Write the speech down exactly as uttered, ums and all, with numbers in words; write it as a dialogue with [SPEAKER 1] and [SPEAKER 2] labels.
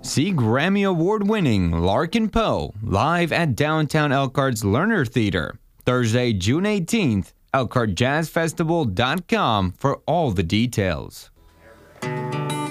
[SPEAKER 1] See Grammy Award-winning Larkin Poe live at downtown Elkhart's Lerner Theater, Thursday, June eighteenth. Elkhart Jazz Festival dot com for all the details.